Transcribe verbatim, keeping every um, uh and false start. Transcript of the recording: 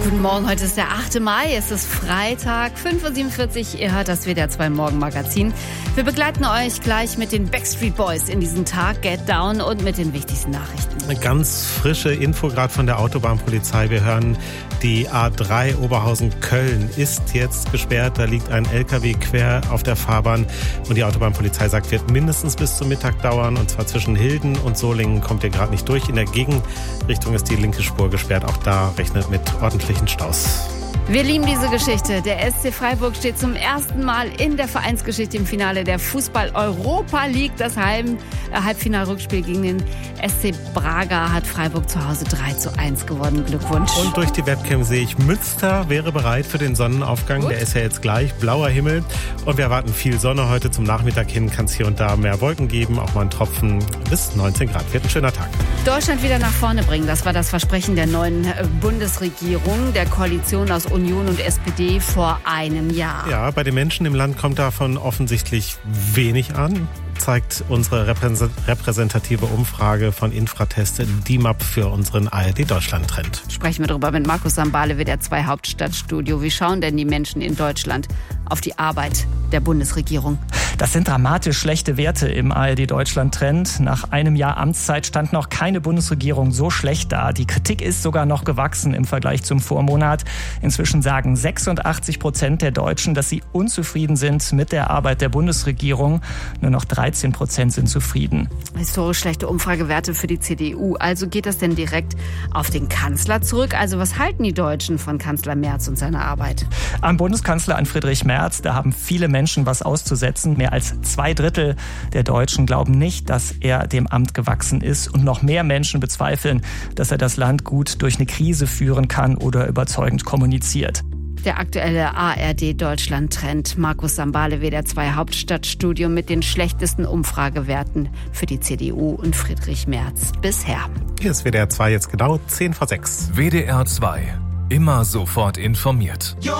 Guten Morgen, heute ist der achte Mai, es ist Freitag, fünf Uhr siebenundvierzig, ihr hört das W D R zwei Morgenmagazin. Wir begleiten euch gleich mit den Backstreet Boys in diesen Tag, Get Down und mit den wichtigsten Nachrichten. Eine ganz frische Info gerade von der Autobahnpolizei. Wir hören, die A drei Oberhausen-Köln ist jetzt gesperrt. Da liegt ein L K W quer auf der Fahrbahn und die Autobahnpolizei sagt, wird mindestens bis zum Mittag dauern. Und zwar zwischen Hilden und Solingen kommt ihr gerade nicht durch. In der Gegenrichtung ist die linke Spur gesperrt. Auch da rechnet mit ordentlichen Staus. Wir lieben diese Geschichte. Der S C Freiburg steht zum ersten Mal in der Vereinsgeschichte im Finale der Fußball-Europa League. Das Halb- äh, Halbfinalrückspiel gegen den S C Braga hat Freiburg zu Hause drei zu eins gewonnen. Glückwunsch. Und durch die Webcam sehe ich, Münster wäre bereit für den Sonnenaufgang. Gut. Der ist ja jetzt gleich, blauer Himmel. Und wir erwarten viel Sonne heute zum Nachmittag hin. Kann es hier und da mehr Wolken geben, auch mal einen Tropfen bis neunzehn Grad. Wird ein schöner Tag. Deutschland wieder nach vorne bringen. Das war das Versprechen der neuen Bundesregierung, der Koalition aus Union und S P D vor einem Jahr. Ja, bei den Menschen im Land kommt davon offensichtlich wenig an, zeigt unsere repräsentative Umfrage von Infratest D I M A P für unseren A R D-Deutschland-Trend. Sprechen wir darüber mit Markus Sambale, W D R zwei Hauptstadtstudio. Wie schauen denn die Menschen in Deutschland auf die Arbeit der Bundesregierung? Das sind dramatisch schlechte Werte im A R D-Deutschland-Trend. Nach einem Jahr Amtszeit stand noch keine Bundesregierung so schlecht da. Die Kritik ist sogar noch gewachsen im Vergleich zum Vormonat. Inzwischen sagen sechsundachtzig Prozent der Deutschen, dass sie unzufrieden sind mit der Arbeit der Bundesregierung. Nur noch dreizehn Prozent sind zufrieden. Historisch schlechte Umfragewerte für die C D U. Also geht das denn direkt auf den Kanzler zurück? Also was halten die Deutschen von Kanzler Merz und seiner Arbeit? Am Bundeskanzler, an Friedrich Merz, da haben viele Menschen was auszusetzen. Mehr als zwei Drittel der Deutschen glauben nicht, dass er dem Amt gewachsen ist. Und noch mehr Menschen bezweifeln, dass er das Land gut durch eine Krise führen kann oder überzeugend kommuniziert. Der aktuelle A R D-Deutschland-Trend. Markus Sambale, W D R zwei Hauptstadtstudio mit den schlechtesten Umfragewerten für die C D U und Friedrich Merz bisher. Hier ist W D R zwei jetzt genau zehn vor sechs. W D R zwei. Immer sofort informiert.